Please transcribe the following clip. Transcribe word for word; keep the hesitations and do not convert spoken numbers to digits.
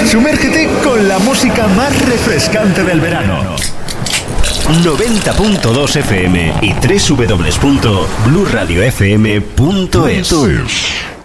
Sumérgete con la música más refrescante del verano. noventa punto dos F M y doble u doble u doble u punto blue radio f m punto es.